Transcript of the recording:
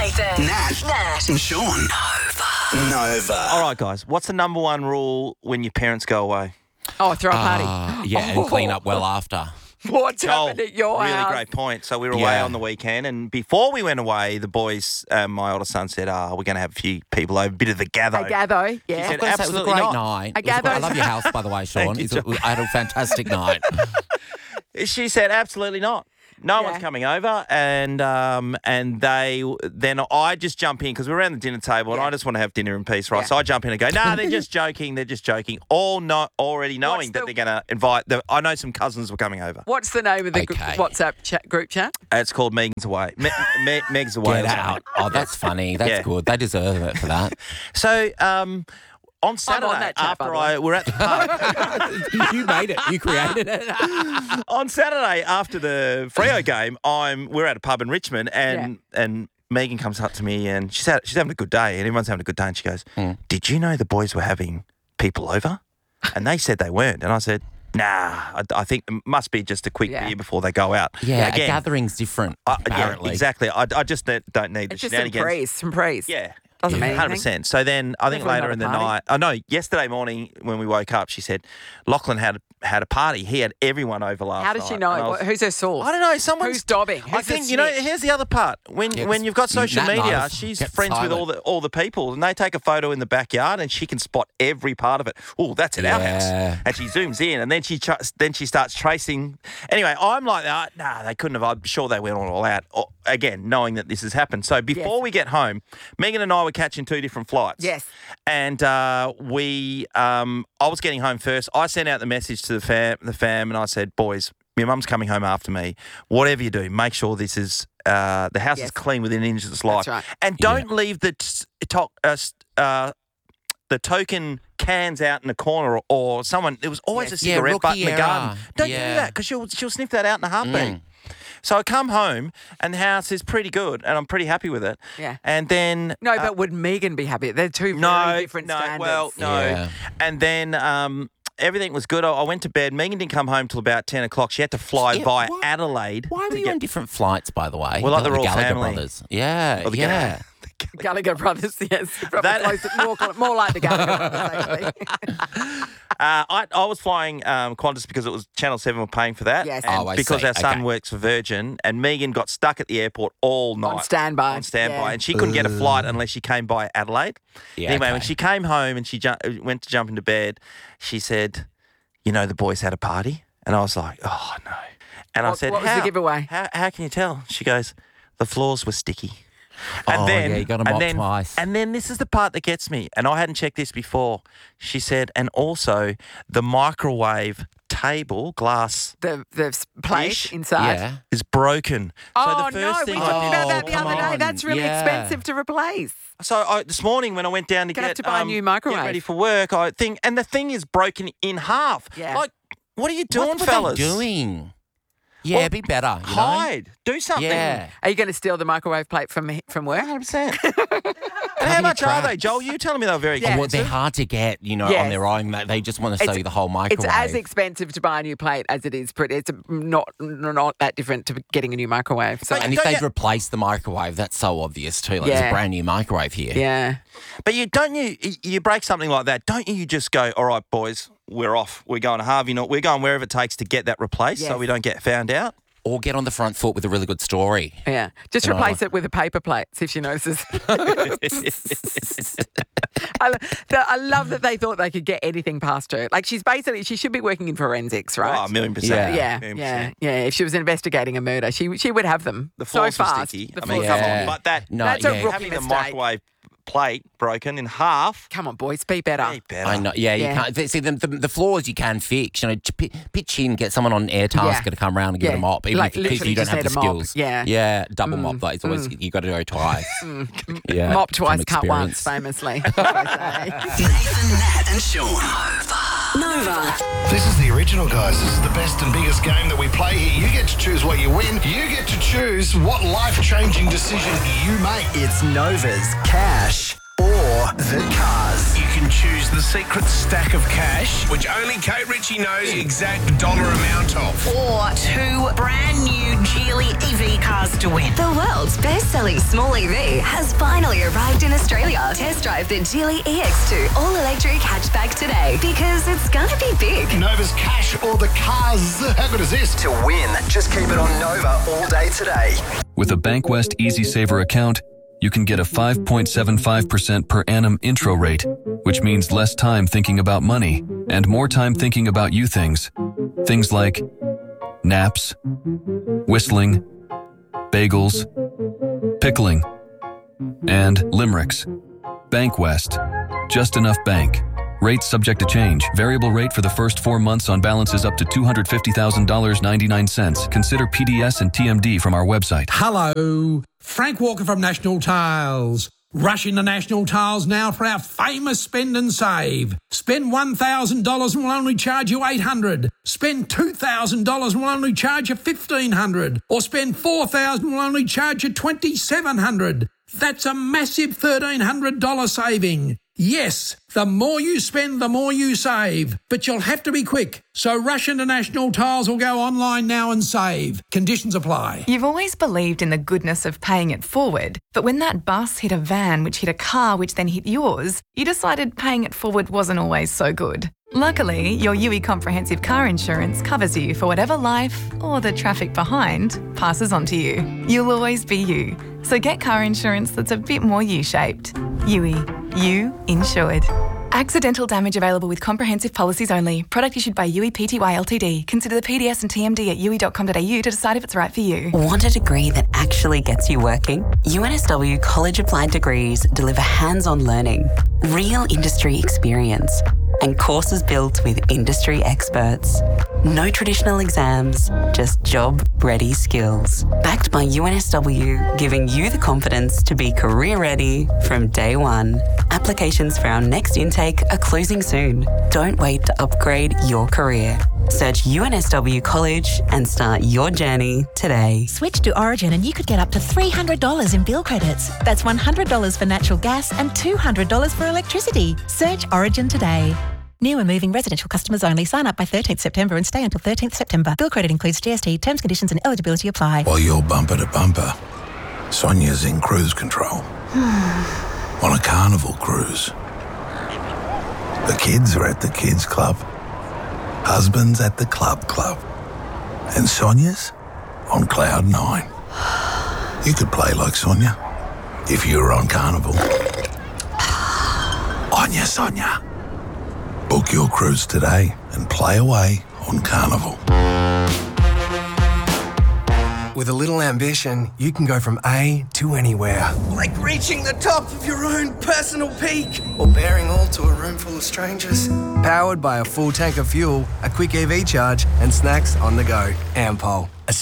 Nathan, Nat, and Sean. Nova. All right, guys. What's the number one rule when your parents go away? Oh, throw a party. And clean up well after. What's happened at your really house? great point. So we were away on the weekend, and before we went away, the boys, my older son said, we're going to have a few people over, a bit of a gather. A gather, yeah. Said, It was a absolutely great not. night. A gather. I love your house, by the way, Sean. Thank you, I had a fantastic night. She said, absolutely not. No one's coming over, and then I just jump in because we're around the dinner table and I just want to have dinner in peace, right? Yeah. So I jump in and go, they're just joking, already knowing that they're going to invite. I know some cousins were coming over. What's the name of the WhatsApp group chat? It's called Megan's Away. Meg's Away. Get out. Oh, that's funny. That's good. They deserve it for that. So, on Saturday, we're at the park. You made it. You created it. On Saturday, after the Freo game, we're at a pub in Richmond, and Megan comes up to me and she's having a good day, and everyone's having a good day, and she goes, "Did you know the boys were having people over?" And they said they weren't, and I said, "Nah, I think it must be just a quick beer before they go out." Yeah, again, a gathering's different. Apparently, exactly. I just don't need the It's just shenanigans. some praise. Yeah. Doesn't mean 100%. So then I think Definitely later in the not a night, yesterday morning when we woke up, she said Lachlan had a party. He had everyone over last night. How does she know? Who's her source? I don't know. Someone's Who's dobbing? I think, here's the other part. When you've got social Nat media, knows. she's Get friends with all the people, and they take a photo in the backyard, and she can spot every part of it. Oh, that's at our house. And she zooms in, and then she starts tracing. Anyway, I'm like, nah, they couldn't have. I'm sure they went all out. Again, knowing that this has happened. So before we get home, Megan and I were catching two different flights. Yes. And I was getting home first. I sent out the message to the fam, and I said, "Boys, your mum's coming home after me. Whatever you do, make sure this is the house is clean within an inch of its life, right. and don't leave the token cans out in the corner or someone. There was always a cigarette butt in the garden. Don't do that because she'll sniff that out in a heartbeat." So I come home and the house is pretty good and I'm pretty happy with it. Yeah. And then No, but would Megan be happy? They're two very different standards. Well, no. Yeah. And then everything was good. I went to bed. Megan didn't come home till about 10 o'clock. She had to fly via Adelaide. Why were you on different flights, by the way? Well, like the Royal Gallagher family. brothers. Yeah, Or the yeah. Gallagher brothers, yes. More like the Gallagher brothers, actually. I was flying Qantas because it was Channel 7 were paying for that. Yes. And I because see. our son Okay. works for Virgin, and Megan got stuck at the airport all night. On standby. And she couldn't get a flight unless she came by Adelaide. Yeah, Anyway, okay. when she came home and she went to jump into bed, she said, the boys had a party. And I was like, oh, no. And I said, what was the giveaway? How can you tell? She goes, the floors were sticky. You got them up twice. And then this is the part that gets me, and I hadn't checked this before. She said, and also the microwave table, glass The plate dish, inside. is broken. Oh, so the first no, thing we talked I about did, that the other day. That's really expensive to replace. So this morning when I went down to Gonna have to buy a new microwave. get ready for work, and the thing is broken in half. Yeah. Like, what are you doing, What were fellas? they doing? Yeah, Well, be better. You know? Hide. Do something. Yeah. Are you going to steal the microwave plate from work? 100%. And how much are they, Joel? You telling me they were very Yeah. Well, expensive? they're hard to get, on Yes. their own. They just want to sell you the whole It's microwave. as expensive to buy a new plate as it is. It's not that different to getting a new microwave. So And if they'd replace the microwave, that's so obvious too. Like, there's a brand new microwave here. yeah, But you break something like that, don't you just go, all right, boys, we're off. We're going to Harvey North. We're going wherever it takes to get that replaced so Yes. we don't get found out. Or get on the front foot with a really good story. yeah. Just You know, replace it with a paper plate. See if she notices. I love that they thought they could get anything past her. Like she should be working in forensics, right? Oh, 1,000,000%. Yeah, 1,000,000%. yeah. If she was investigating a murder, she would have them. The floors so were fast. sticky. The I mean, floors come are on. sticky. But That's a rookie having the mistake. microwave plate broken in half. Come on, boys, be better. Be better. I know. Yeah, you Yeah. can't. See, the flaws you can fix. Pitch in, get someone on air tasker to come around and give it a mop, even Like, if literally you don't just have the need a mop. skills. Yeah. Yeah, double mop. Like, it's always, you got to go twice. Yeah, Mop from twice, cut once, experience. famously. as they say. Nathan, Nat, and Sean. Nova. This is the original, guys. This is the best and biggest game that we play here. You get to choose what you win. You get to choose what life-changing decision you make. It's Nova's Cash or the Cars. You can choose the secret stack of cash, which only Kate Ritchie knows the exact dollar amount of. Or 2 brand new Geely EV cars to win. The world's best-selling small EV has finally arrived in Australia. Test drive the Geely EX2 all-electric hatchback today because it's gonna be big. Nova's cash or the cars. How good is this? To win, just keep it on Nova all day today. With a Bankwest Easy Saver account, you can get a 5.75% per annum intro rate, which means less time thinking about money and more time thinking about you things. Things like naps, whistling, bagels, pickling, and limericks. Bankwest. Just enough bank. Rates subject to change. Variable rate for the first 4 months on balances up to $250,000.99. Consider PDS and TMD from our website. Hello, Frank Walker from National Tiles. Rush into National Tiles now for our famous spend and save. Spend $1,000 and we'll only charge you $800. Spend $2,000 and we'll only charge you $1,500. Or spend $4,000 and we'll only charge you $2,700. That's a massive $1,300 saving. Yes, the more you spend, the more you save. But you'll have to be quick. So rush into National Tiles or go online now and save. Conditions apply. You've always believed in the goodness of paying it forward. But when that bus hit a van, which hit a car, which then hit yours, you decided paying it forward wasn't always so good. Luckily, your UE Comprehensive Car Insurance covers you for whatever life, or the traffic behind, passes on to you. You'll always be you. So get car insurance that's a bit more U-shaped. UE. You insured. Accidental damage available with comprehensive policies only. Product issued by UE Pty Ltd. Consider the PDS and TMD at UE.com.au to decide if it's right for you. Want a degree that actually gets you working? UNSW College Applied Degrees deliver hands-on learning, real industry experience, and courses built with industry experts. No traditional exams, just job-ready skills. Backed by UNSW, giving you the confidence to be career-ready from day one. Applications for our next intake are closing soon. Don't wait to upgrade your career. Search UNSW College and start your journey today. Switch to Origin and you could get up to $300 in bill credits. That's $100 for natural gas and $200 for electricity. Search Origin today. New and moving residential customers only. Sign up by 13th September and stay until 13th September. Bill credit includes GST. Terms, conditions and eligibility apply. While you're bumper to bumper, Sonia's in cruise control. On a Carnival cruise. The kids are at the kids club. Husband's at the club. And Sonia's on cloud 9. You could play like Sonia if you were on Carnival. Onya, Sonia. Book your cruise today and play away on Carnival. With a little ambition, you can go from A to anywhere. Like reaching the top of your own personal peak. Or bearing all to a room full of strangers. Powered by a full tank of fuel, a quick EV charge, and snacks on the go. Ampol.